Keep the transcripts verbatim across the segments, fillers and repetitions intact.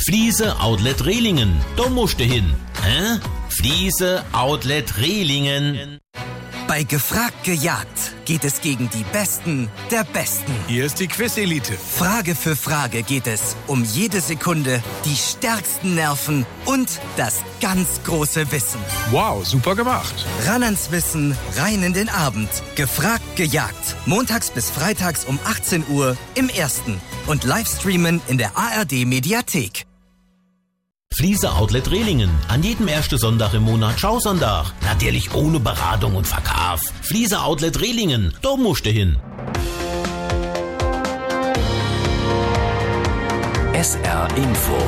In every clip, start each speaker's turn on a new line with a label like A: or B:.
A: Fliese Outlet Rehlingen, da musst du hin. Hä? Fliese Outlet Rehlingen.
B: Bei Gefragt gejagt geht es gegen die Besten der Besten.
C: Hier ist die Quiz-Elite.
B: Frage für Frage geht es um jede Sekunde, die stärksten Nerven und das ganz große Wissen.
C: Wow, super gemacht.
B: Ran ans Wissen, rein in den Abend. Gefragt gejagt. Montags bis freitags um achtzehn Uhr im Ersten. Und Livestreamen in der A R D-Mediathek.
A: Fliese Outlet Rehlingen. An jedem ersten Sonntag im Monat Schausonntag. Natürlich ohne Beratung und Verkauf. Fliese Outlet Rehlingen. Da musst du hin.
D: S R Info.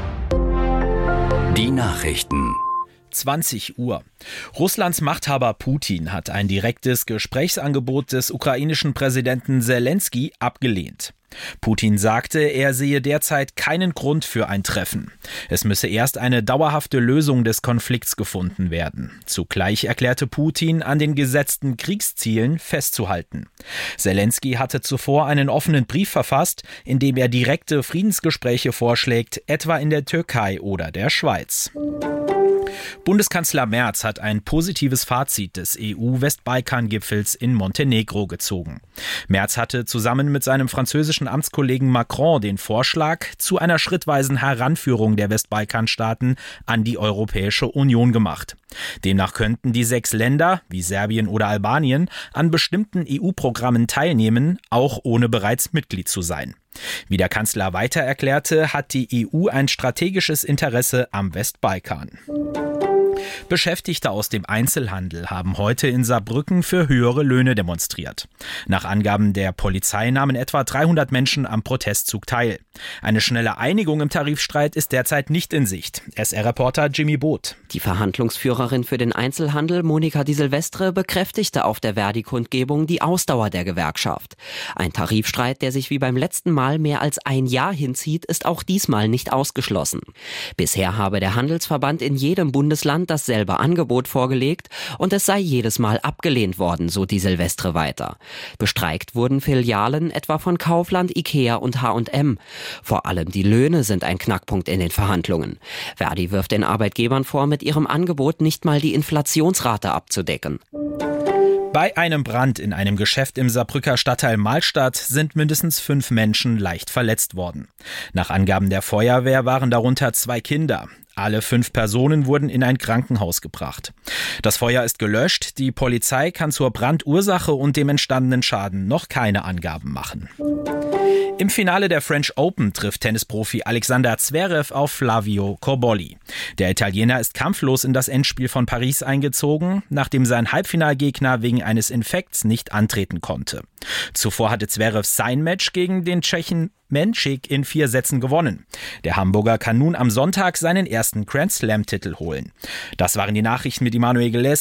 D: Die Nachrichten.
E: zwanzig Uhr. Russlands Machthaber Putin hat ein direktes Gesprächsangebot des ukrainischen Präsidenten Selenskyj abgelehnt. Putin sagte, er sehe derzeit keinen Grund für ein Treffen. Es müsse erst eine dauerhafte Lösung des Konflikts gefunden werden. Zugleich erklärte Putin, an den gesetzten Kriegszielen festzuhalten. Selenskyj hatte zuvor einen offenen Brief verfasst, in dem er direkte Friedensgespräche vorschlägt, etwa in der Türkei oder der Schweiz. Bundeskanzler Merz hat ein positives Fazit des E U-Westbalkan-Gipfels in Montenegro gezogen. Merz hatte zusammen mit seinem französischen Amtskollegen Macron den Vorschlag zu einer schrittweisen Heranführung der Westbalkanstaaten an die Europäische Union gemacht. Demnach könnten die sechs Länder, wie Serbien oder Albanien, an bestimmten E U-Programmen teilnehmen, auch ohne bereits Mitglied zu sein. Wie der Kanzler weiter erklärte, hat die E U ein strategisches Interesse am Westbalkan. Beschäftigte aus dem Einzelhandel haben heute in Saarbrücken für höhere Löhne demonstriert. Nach Angaben der Polizei nahmen etwa dreihundert Menschen am Protestzug teil. Eine schnelle Einigung im Tarifstreit ist derzeit nicht in Sicht. S R-Reporter Jimmy Both.
F: Die Verhandlungsführerin für den Einzelhandel, Monika Di Silvestre, bekräftigte auf der Verdi-Kundgebung die Ausdauer der Gewerkschaft. Ein Tarifstreit, der sich wie beim letzten Mal mehr als ein Jahr hinzieht, ist auch diesmal nicht ausgeschlossen. Bisher habe der Handelsverband in jedem Bundesland dasselbe Angebot vorgelegt und es sei jedes Mal abgelehnt worden, so die Silvestre weiter. Bestreikt wurden Filialen etwa von Kaufland, Ikea und H und M. Vor allem die Löhne sind ein Knackpunkt in den Verhandlungen. Verdi wirft den Arbeitgebern vor, mit ihrem Angebot nicht mal die Inflationsrate abzudecken.
E: Bei einem Brand in einem Geschäft im Saarbrücker Stadtteil Mahlstadt sind mindestens fünf Menschen leicht verletzt worden. Nach Angaben der Feuerwehr waren darunter zwei Kinder. Alle fünf Personen wurden in ein Krankenhaus gebracht. Das Feuer ist gelöscht. Die Polizei kann zur Brandursache und dem entstandenen Schaden noch keine Angaben machen. Im Finale der French Open trifft Tennisprofi Alexander Zverev auf Flavio Cobolli. Der Italiener ist kampflos in das Endspiel von Paris eingezogen, nachdem sein Halbfinalgegner wegen eines Infekts nicht antreten konnte. Zuvor hatte Zverev sein Match gegen den Tschechen Menschik in vier Sätzen gewonnen. Der Hamburger kann nun am Sonntag seinen ersten Grand Slam-Titel holen. Das waren die Nachrichten mit Immanuel Geles.